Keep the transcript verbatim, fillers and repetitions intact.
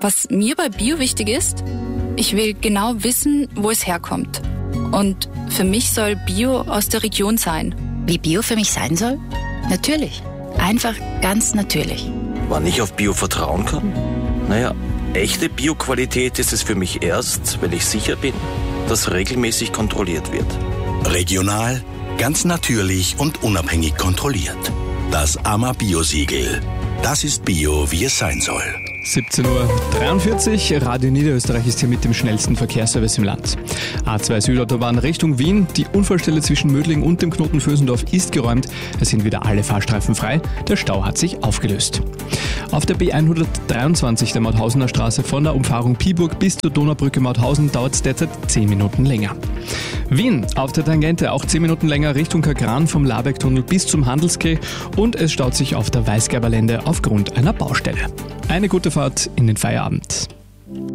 Was mir bei Bio wichtig ist, ich will genau wissen, wo es herkommt. Und für mich soll Bio aus der Region sein. Wie Bio für mich sein soll? Natürlich. Einfach ganz natürlich. Wann ich auf Bio vertrauen kann? Naja, echte Bio-Qualität ist es für mich erst, wenn ich sicher bin, dass regelmäßig kontrolliert wird. Regional, ganz natürlich und unabhängig kontrolliert. Das A M A Bio-Siegel. Das ist Bio, wie es sein soll. siebzehn Uhr dreiundvierzig, Radio Niederösterreich ist hier mit dem schnellsten Verkehrsservice im Land. A zwei Südautobahn Richtung Wien, die Unfallstelle zwischen Mödling und dem Knoten Vösendorf ist geräumt. Es sind wieder alle Fahrstreifen frei, der Stau hat sich aufgelöst. Auf der B hundertdreiundzwanzig der Mauthausener Straße von der Umfahrung Piburg bis zur Donaubrücke Mauthausen dauert es derzeit zehn Minuten länger. Wien auf der Tangente auch zehn Minuten länger Richtung Kagran vom Labeck-Tunnel bis zum Handelskeh und es staut sich auf der Weißgerberlände aufgrund einer Baustelle. Eine gute Fahrt in den Feierabend.